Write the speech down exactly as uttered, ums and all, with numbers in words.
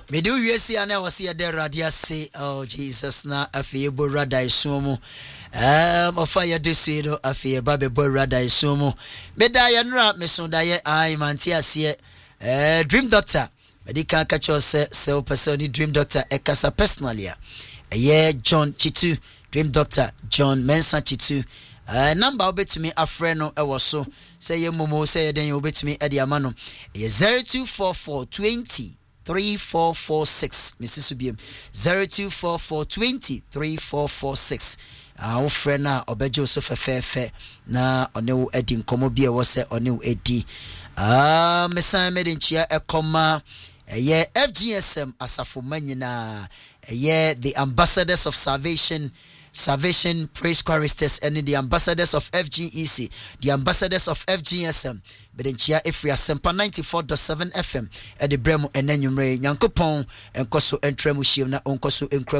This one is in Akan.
Me do we see ana was here there radia say oh Jesus na afie bo rada isumu um ofa ye desu do afie ba be bo rada isumu me da ye nra me so da ye ai manti ase eh dream doctor medical catch us say person dream doctor e kasa personally a ye John Chitu dream doctor John Mensa Chitu uh, number obetumi afre no e wo so say ye momo say ye den obetumi e de ama no ye zero two four four twenty three four four six Missus Subiem zero two four four twenty three four four six our friend na obejo so fefefe na one wo edi nkomo bia wo se one wo edi ah mesan me den chia ekoma eye F G S M asafo manyina eye the ambassadors of salvation Salvation Praise Choristers and the ambassadors of F G E C, the ambassadors of F G S M, but in Chia Ifria Sempa ninety-four point seven F M at the Bremo and Nenumre, Yankopon, and Koso and Tremushim, na Onkoso and